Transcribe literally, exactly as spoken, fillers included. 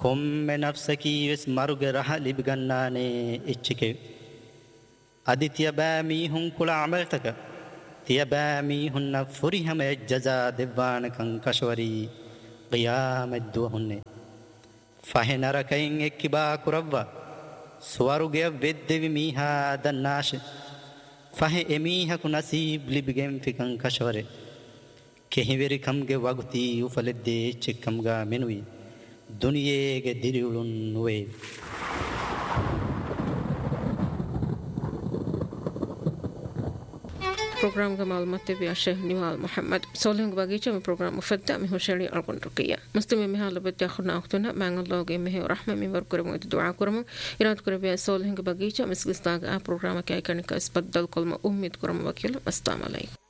කොම්මෙ නෆ්සකී වෙස් මරුග රහ ලිබිගන්නානේ එච්චිකේ අදිතිය බෑමී හුන් කුල අමල්තක තිය බෑමී හුන්න ෆුරිහම එජ්ජසා දෙවානකං කශවරී qiyaamad දුවහුන්නේ ෆහෙනරකයින් එක්කිබා කුරව්වා ස්වරුගය වෙද්දෙවි මීහා දන්නාශ ෆහෙ එමීහකු නසීබ් ලිබිගෙන් ෆිකං කශවරේ කෙහිවෙරිකම්ගේ වගුතී උෆලෙද්දේ චෙක්කම්ගා මෙනුයි දුනියේගේ දිරිවුලුන් නුවේ program ka malumat bi Sheikh Niwal Muhammad soleng bagicha me program mufadda mi hoshali alqon ruqiya muslim me halabet yakhna waqtuna mangalloge me rahma mi war kuramo dua kuramo irad kurbe soleng bagicha misgistag a program ka ikanika isbaddal kolma ummid kuramo wakil assalamu alaykum